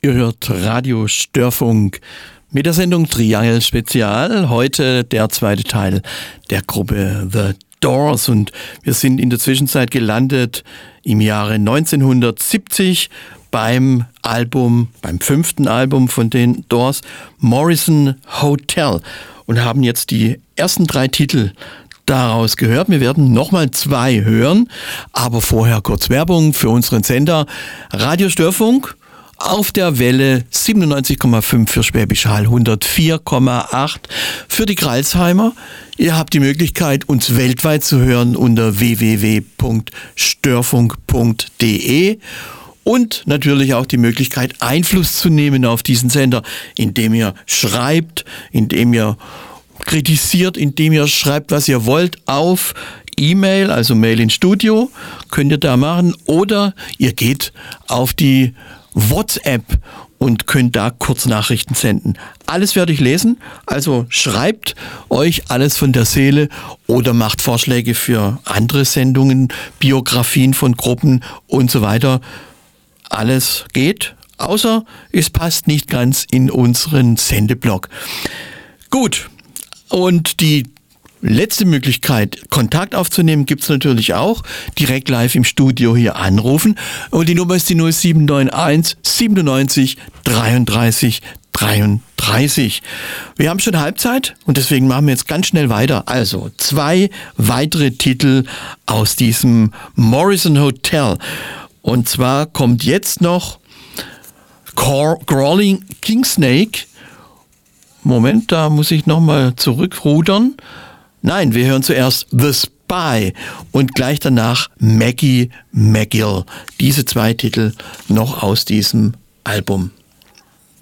Ihr hört Radio Störfunk mit der Sendung Triangel Spezial. Heute der zweite Teil der Gruppe The Doors und wir sind in der Zwischenzeit gelandet im Jahre 1970 beim fünften Album von den Doors, Morrison Hotel, und haben jetzt die ersten 3 Titel daraus gehört. Wir werden nochmal 2 hören, aber vorher kurz Werbung für unseren Sender Radio Störfunk auf der Welle 97,5 für Schwäbisch Hall, 104,8 für die Crailsheimer. Ihr habt die Möglichkeit, uns weltweit zu hören unter www.störfunk.de und natürlich auch die Möglichkeit, Einfluss zu nehmen auf diesen Sender, indem ihr schreibt, indem ihr kritisiert, indem ihr schreibt, was ihr wollt, auf E-Mail, also Mail ins Studio, könnt ihr da machen, oder ihr geht auf die WhatsApp und könnt da Kurznachrichten senden. Alles werde ich lesen, also schreibt euch alles von der Seele oder macht Vorschläge für andere Sendungen, Biografien von Gruppen und so weiter. Alles geht, außer es passt nicht ganz in unseren Sendeblock. Gut, und die letzte Möglichkeit, Kontakt aufzunehmen, gibt es natürlich auch. Direkt live im Studio hier anrufen. Und die Nummer ist die 0791 97 33 33. Wir haben schon Halbzeit und deswegen machen wir jetzt ganz schnell weiter. Also 2 weitere Titel aus diesem Morrison Hotel. Und zwar kommt jetzt noch Crawling Kingsnake. Moment, da muss ich nochmal zurückrudern. Nein, wir hören zuerst The Spy und gleich danach Maggie McGill. Diese 2 Titel noch aus diesem Album.